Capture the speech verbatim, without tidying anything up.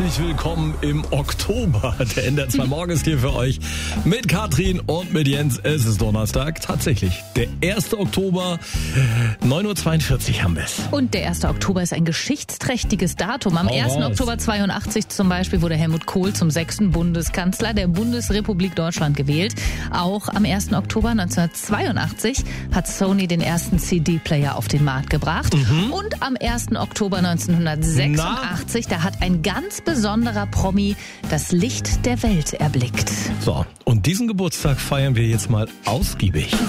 Herzlich willkommen im Oktober. Der N D R zwei Morgen ist hier für euch mit Katrin und mit Jens. Es ist Donnerstag, tatsächlich der erste Oktober, neun Uhr zweiundvierzig haben wir es. Und der erste Oktober ist ein geschichtsträchtiges Datum. Am ersten Oktober zweiundachtzig zum Beispiel wurde Helmut Kohl zum sechsten Bundeskanzler der Bundesrepublik Deutschland gewählt. Auch am ersten Oktober neunzehnhundertzweiundachtzig hat Sony den ersten C D-Player auf den Markt gebracht. Mhm. Und am ersten Oktober neunzehnhundertsechsundachtzig, Na? da hat ein ganz besonderer Promi das Licht der Welt erblickt. So, und diesen Geburtstag feiern wir jetzt mal ausgiebig.